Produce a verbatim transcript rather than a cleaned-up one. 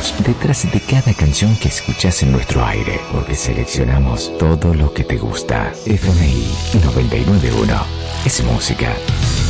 estamos detrás de cada canción que escuchás en nuestro aire, porque seleccionamos todo lo que te gusta. F M I noventa y nueve punto uno es música.